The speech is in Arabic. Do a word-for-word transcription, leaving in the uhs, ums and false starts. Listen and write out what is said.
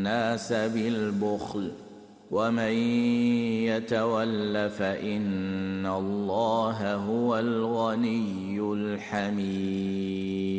الناس بالبخل ومن يتول فإن الله هو الغني الحميد.